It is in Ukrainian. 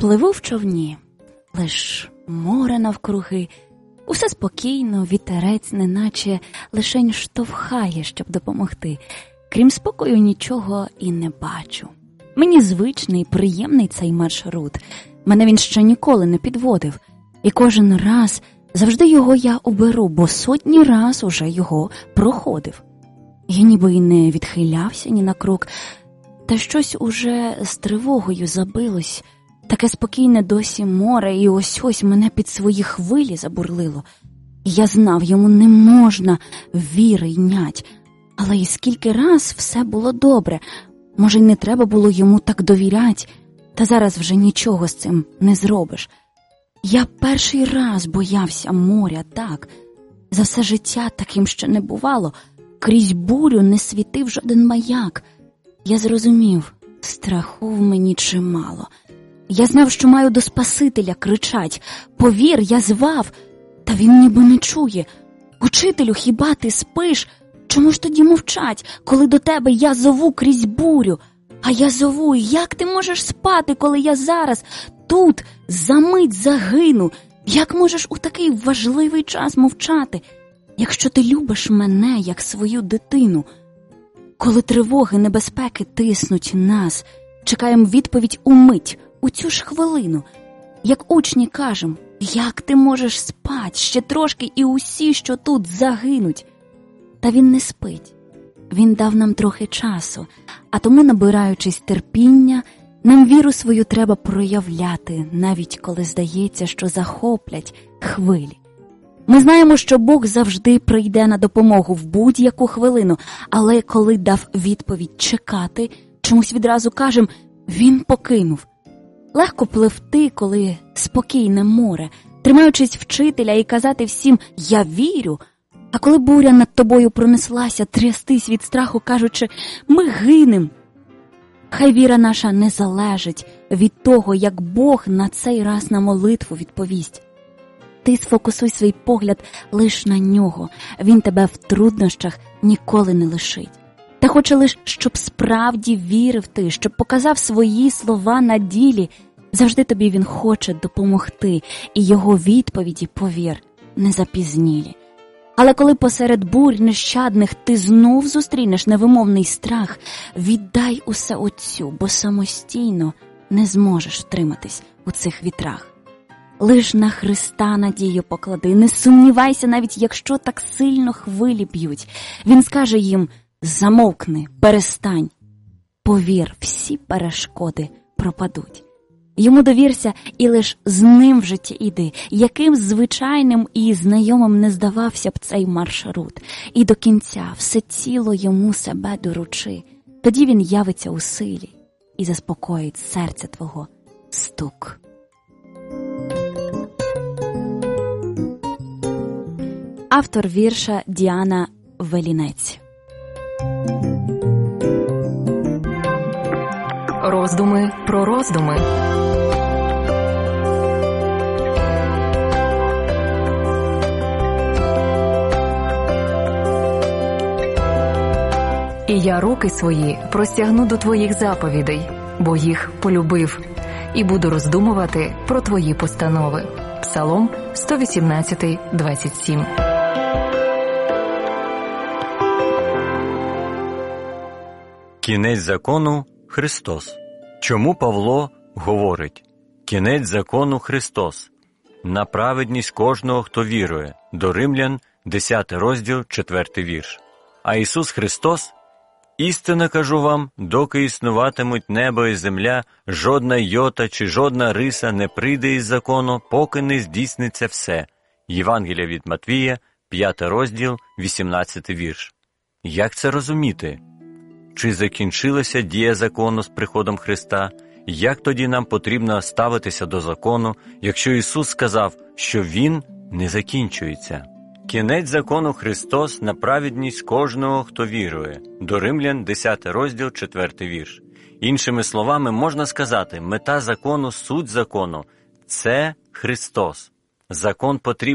Пливу в човні, лиш море навкруги, усе спокійно, вітерець неначе лишень штовхає, щоб допомогти. Крім спокою нічого і не бачу. Мені звичний, приємний цей маршрут. Мене він ще ніколи не підводив. І кожен раз завжди його я оберу, бо сотні раз уже його проходив. Я ніби й не відхилявся ні на крок, та щось уже з тривогою забилось. Таке спокійне досі море, і ось мене під свої хвилі забурлило. І я знав, йому не можна віри йнять. Але і скільки раз все було добре. Може, й не треба було йому так довірять, та зараз вже нічого з цим не зробиш. Я перший раз боявся моря, так. За все життя таким ще не бувало. Крізь бурю не світив жоден маяк. Я зрозумів, страху в мені чимало. Я знав, що маю до Спасителя кричать. Повір, я звав, та він ніби не чує. Учителю, хіба ти спиш? Чому ж тоді мовчать, коли до тебе я зову крізь бурю? А я зову, як ти можеш спати, коли я зараз тут за мить загину? Як можеш у такий важливий час мовчати, якщо ти любиш мене, як свою дитину? Коли тривоги, небезпеки тиснуть нас, чекаємо відповідь умить, у цю ж хвилину. Як учні кажем, як ти можеш спать, ще трошки і усі, що тут, загинуть. Та він не спить. Він дав нам трохи часу, а тому, набираючись терпіння, нам віру свою треба проявляти, навіть коли здається, що захоплять хвилі. Ми знаємо, що Бог завжди прийде на допомогу в будь-яку хвилину, але коли дав відповідь чекати, чомусь відразу кажем, він покинув. Легко пливти, коли спокійне море, тримаючись вчителя і казати всім «я вірю», а коли буря над тобою пронеслася, трястись від страху, кажучи «ми гинем». Хай віра наша не залежить від того, як Бог на цей раз на молитву відповість. Ти сфокусуй свій погляд лиш на нього, він тебе в труднощах ніколи не лишить. Та хоче лиш, щоб справді вірив ти, щоб показав свої слова на ділі. Завжди тобі він хоче допомогти, і його відповіді, повір, не запізнілі. Але коли посеред бурь нещадних ти знов зустрінеш невимовний страх, віддай усе Отцю, бо самостійно не зможеш втриматись у цих вітрах. Лиш на Христа надію поклади, не сумнівайся, навіть якщо так сильно хвилі б'ють. Він скаже їм «замовкни, перестань». Повір, всі перешкоди пропадуть. Йому довірся і лиш з ним в житті іди, яким звичайним і знайомим не здавався б цей маршрут. І до кінця всеціло йому себе доручи. Тоді він явиться у силі і заспокоїть серця твого стук. Автор вірша Діана Велінець. Роздуми про роздуми. І я руки свої простягну до твоїх заповідей, бо їх полюбив, і буду роздумувати про твої постанови. Псалом 118, 27. Кінець закону – Христос. Чому Павло говорить «Кінець закону – Христос» на праведність кожного, хто вірує. До Римлян, 10 розділ, 4 вірш. А Ісус Христос: «Істинно кажу вам, доки існуватимуть небо і земля, жодна йота чи жодна риса не прийде із закону, поки не здійсниться все». Євангелія від Матвія, 5 розділ, 18 вірш. Як це розуміти? Чи закінчилася дія закону з приходом Христа? Як тоді нам потрібно ставитися до закону, якщо Ісус сказав, що Він не закінчується? Кінець закону Христос на праведність кожного, хто вірує. До Римлян, 10 розділ, 4 вірш. Іншими словами, можна сказати, мета закону, суть закону – це Христос. Закон потрібен